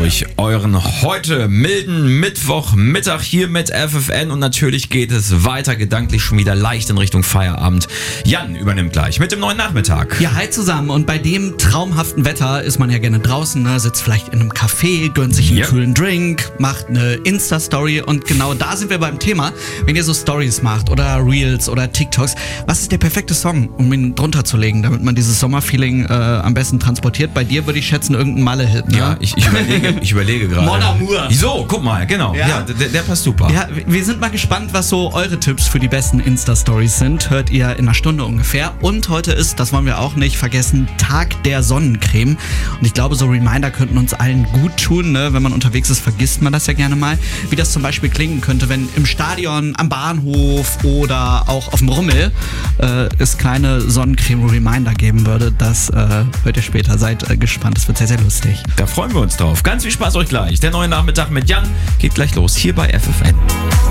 durch euren heute milden Mittwochmittag hier mit FFN und natürlich geht es weiter gedanklich schon wieder leicht in Richtung Feierabend. Jan übernimmt gleich mit dem neuen Nachmittag. Ja, hi zusammen und bei dem traumhaften Wetter ist man ja gerne draußen, ne? Sitzt vielleicht in einem Café, gönnt sich einen kühlen Drink, macht eine Insta-Story und genau da sind wir beim Thema. Wenn ihr so Stories macht oder Reels oder TikToks, was ist der perfekte Song, um ihn drunter zu legen, damit man dieses Sommerfeeling am besten transportiert? Bei dir würde ich schätzen, irgendein Malle-Hit, ne? Ja, ich überlege gerade. Mon Amour. So, guck mal, genau. Ja, der passt super. Ja, wir sind mal gespannt, was so eure Tipps für die besten Insta-Stories sind. Hört ihr in einer Stunde ungefähr. Und heute ist, das wollen wir auch nicht vergessen, Tag der Sonnencreme. Und ich glaube, so Reminder könnten uns allen gut tun, ne? Wenn man unterwegs ist, vergisst man das ja gerne mal. Wie das zum Beispiel klingen könnte, wenn im Stadion, am Bahnhof oder auch auf dem Rummel es kleine Sonnencreme-Reminder geben würde. Das hört ihr später. Seid gespannt, das wird sehr, sehr lustig. Da freuen wir uns drauf. Ganz viel Spaß euch gleich. Der neue Nachmittag mit Jan geht gleich los hier bei FFN.